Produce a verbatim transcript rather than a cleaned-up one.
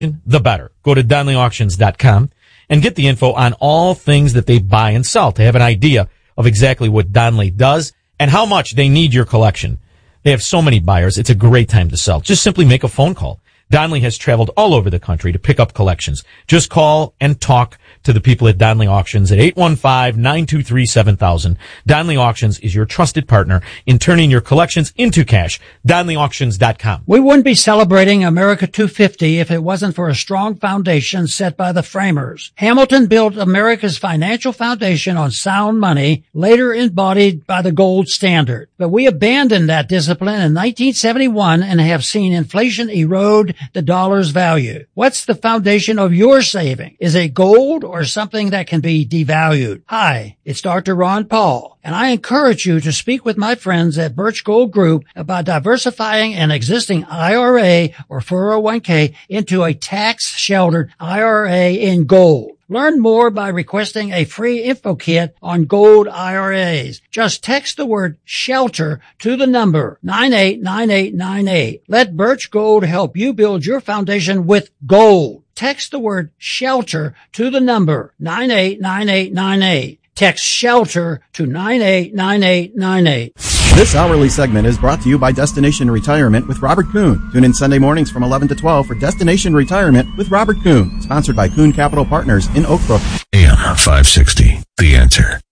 the better. Go to Donley Auctions dot com and get the info on all things that they buy and sell to have an idea of exactly what Donley does and how much they need your collection. They have so many buyers. It's a great time to sell. Just simply make a phone call. Donley has traveled all over the country to pick up collections. Just call and talk to the people at Donley Auctions at eight one five, nine two three, seven thousand. Donley Auctions is your trusted partner in turning your collections into cash. Donley Auctions dot com. We wouldn't be celebrating America two fifty if it wasn't for a strong foundation set by the framers. Hamilton built America's financial foundation on sound money, later embodied by the gold standard. But we abandoned that discipline in nineteen seventy-one and have seen inflation erode the dollar's value. What's the foundation of your saving? Is it gold or something that can be devalued? Hi, it's Doctor Ron Paul, and I encourage you to speak with my friends at Birch Gold Group about diversifying an existing I R A or four oh one k into a tax-sheltered I R A in gold. Learn more by requesting a free info kit on gold I R As. Just text the word shelter to the number nine eight nine eight nine eight. Let Birch Gold help you build your foundation with gold. Text the word shelter to the number nine eight nine eight nine eight. Text shelter to nine eight nine eight nine eight. This hourly segment is brought to you by Destination Retirement with Robert Kuhn. Tune in Sunday mornings from eleven to twelve for Destination Retirement with Robert Kuhn, sponsored by Kuhn Capital Partners in Oak Brook. A M five sixty, The Answer.